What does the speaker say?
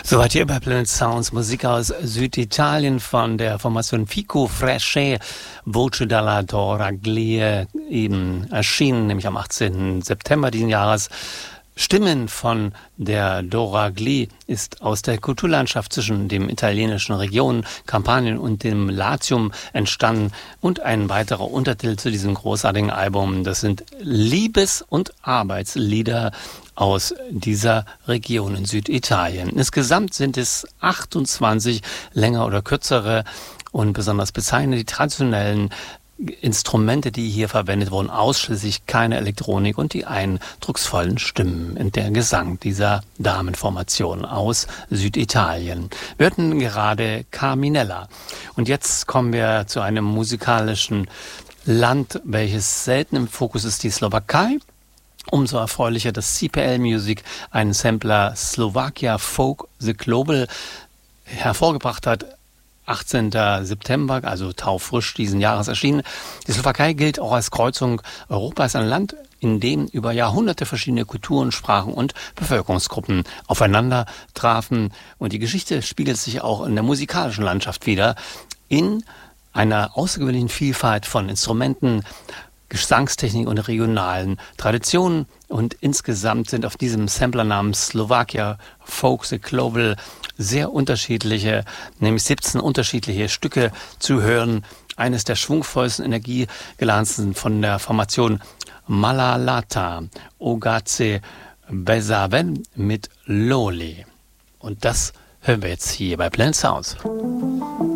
Soweit hier bei Planet Sounds, Musik aus Süditalien von der Formation Fico Fresche, Voce dalla Doraglie, eben erschienen, nämlich am 18. September diesen Jahres. Stimmen von der Doraglie ist aus der Kulturlandschaft zwischen dem italienischen Region Kampanien und dem Latium entstanden und ein weiterer Untertitel zu diesem großartigen Album. Das sind Liebes- und Arbeitslieder aus dieser Region in Süditalien. Insgesamt sind es 28 länger oder kürzere und besonders bezeichnend die traditionellen Instrumente, die hier verwendet wurden, ausschließlich keine Elektronik und die eindrucksvollen Stimmen in der Gesang dieser Damenformation aus Süditalien. Wir hörten gerade Carminella. Und jetzt kommen wir zu einem musikalischen Land, welches selten im Fokus ist, die Slowakei. Umso erfreulicher, dass CPL Music einen Sampler Slovakia Folk The Global hervorgebracht hat. 18. September, also taufrisch diesen Jahres erschienen. Die Slowakei gilt auch als Kreuzung Europas, ein Land, in dem über Jahrhunderte verschiedene Kulturen, Sprachen und Bevölkerungsgruppen aufeinander trafen. Und die Geschichte spiegelt sich auch in der musikalischen Landschaft wider, in einer außergewöhnlichen Vielfalt von Instrumenten, Gesangstechnik und regionalen Traditionen. Und insgesamt sind auf diesem Sampler namens Slovakia Folk The Global sehr unterschiedliche, nämlich 17 unterschiedliche Stücke zu hören. Eines der schwungvollsten, energiegeladenen von der Formation Malalata, Ogace Bezaven mit Loli. Und das hören wir jetzt hier bei Planet Sounds.